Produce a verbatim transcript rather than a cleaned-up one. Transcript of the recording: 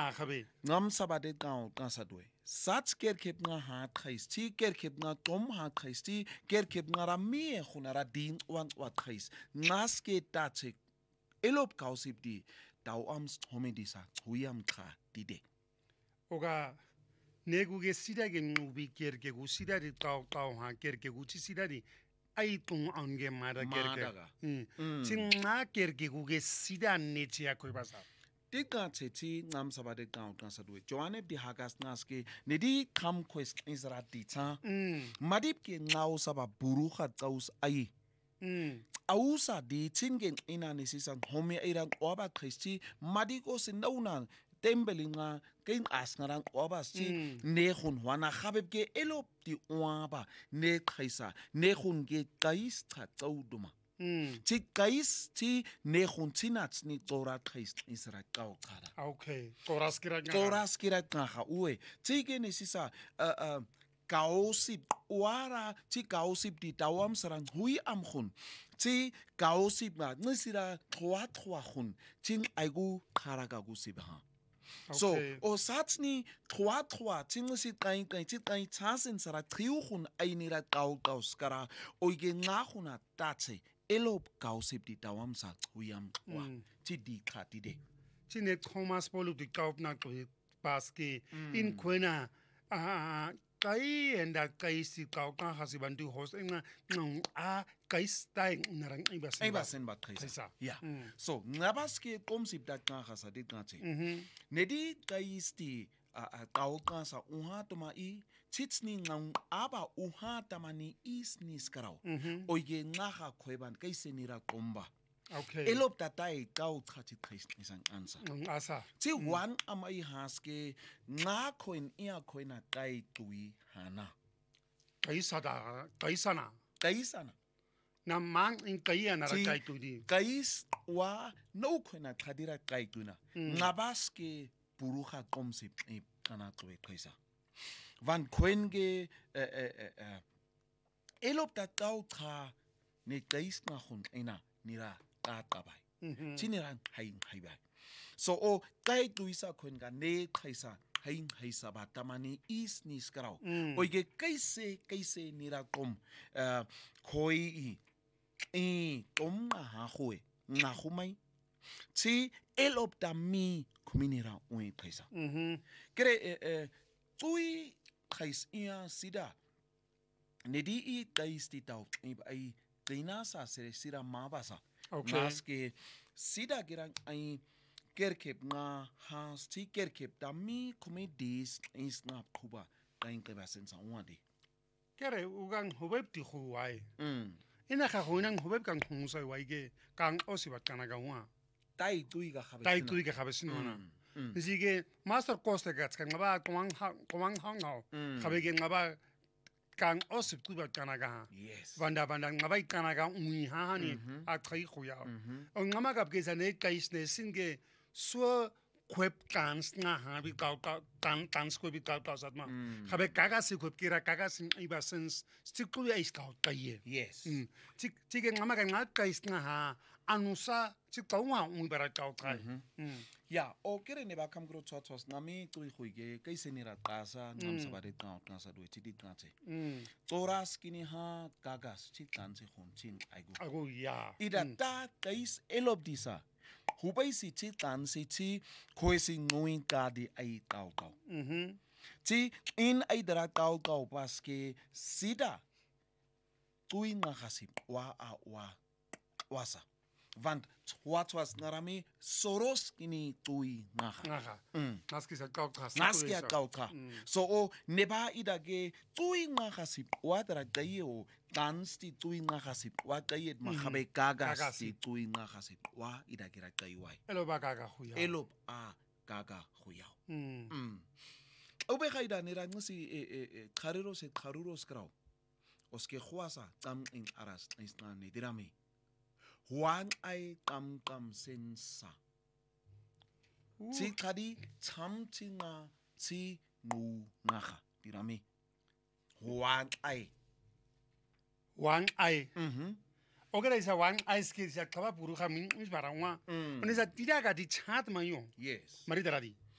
nga gabe ngam sabade qao qasadwe sats kerkep nga ha qais ti kerkep nga tom ha qais ti kerkep nga ramie khuna ra din wan wat qais ngaske tatse elop kausip di tau ams homedisa huyam kha dide oga neguge sidage ngubi kerke gu sidari qao qao ha kerke gu chi sidari ai tung ange mara kerke sing nga kerke gu ge sidan ne chia koi basa tika teti ngam sabade qao qasadwe joane di hagas ngaske nedi kham quest izrati tsa madip ke ngao saba buruha tsaus ai ausa di tingen ina nesisa home ira qoba Christi madiko sinona tembelinga kein asngarang obas ti ne gun wana gabeb ke elop di oaba ne khaisa ne gun ke kais cha tsauduma ti kais ti ne gun tinats ni tsora khais isra qao qara okay qoraskira qoraskira qaga uwe ti ke nesisa uh kaosip wara ti kaosip di tawam sarang hui am gun ti kaosip nga ngisira khwa khwa gun ting aigu kharaga gu sibha so o satsni khwa khwa ting si qain qain ti qain tsasin sara qiu gun ainira qau qau skara oige nga guna tatse elop kaosip di tawam sa huyam khwa ti di khati de ti ne Thomas Paul di kaup na ko paske in kwena a kai enda kai si kau ka hasi bantu host nga ngong a kai stai narang ibasen ibasen bat kaisa ya so ngabaske komsip dat nga hasa dit ngate nedi kai sti a kau ka sa uha toma I titsni ngong aba uha tamani is ni skarau oige ngaha khoeban kai senira komba okay elop tatai kau khati khais isang answer asa ti one amai haske nga coin ia coina kai tui hana kaisada kaisana kaisana na mang in kai na kai tui kais wa no coina khadira kai tuna ngabaske puruha komsip e kana tui kaisa van coinge elop tatau kha ne kais na khun ina nira tatabai chiniran hain haibai so o kai tuisa khonga ne khaisa hain haisa batamani is ni skarau oige kaise kaise nira kom khoi e tom ha khoe nga khumai chi elop tami kuminira oi khaisa kre tui khais ia sida nedi I kais ti tau ai Kainasa sere sira mabasa maske sida girang ai kerkep nga has ti kerkep tami comedies is nga kuba kain kebasen sa wadi kere ugang hobeb ti huai ina kha hoinang hobeb kang khungsai waige kang osibat kana gawa tai tui ga khabe tai tui ga khabe sinona nizige master course ga tskan ngaba komang komang hang hao khabe ge ngaba kang osip kuba kanaga yes vanda vanda ngabai kanaga ui ha ni a khai khoya o ngama gap ge zane kais ne singe so kwep kans nga ha bi ka kan kans ko bi ka ka satma khabe kaga si kwep kira kaga sin iba sens stiklu ya is ka kai yes tik tik ngama ga nga kais nga ha anusa tik ka wa ui bara ka kai ya o kere ne ba kam gro chotos ngami tui khuige kaise ni ra qasa ngam sabare ta qasa do chidi tnache toras kini ha kagas chi tlanse khon chin aigu agu ya ida ta kais elob disa hubai si chi tlanse chi khoisi ngui ka di ai tau tau chi in ai dara tau tau paske sida tui nga khasi wa a wa wasa want what was narami soros kini tui ngaha ngaha naski sa kau ka naski kau ka so o neba idage tui ngaha si wadra gayo dance ti tui ngaha si wa gayet mahabe gaga si tui ngaha si wa idage ra gayoi elo ba gaga huya elo a gaga huya mm obe gaida nera ngsi e khariro se kharuro skrau oske khwasa tam in aras isna ne dirami Huang ai kam kam sensa. Ti kadi cham ti nga ti ngu ngaha dirami. Huang ai. Huang ai. Mhm. Ogera isa huang ai ski sa kaba puru khamin is barangwa. Oni sa tira ga di chat mayo. Yes. Mari daradi.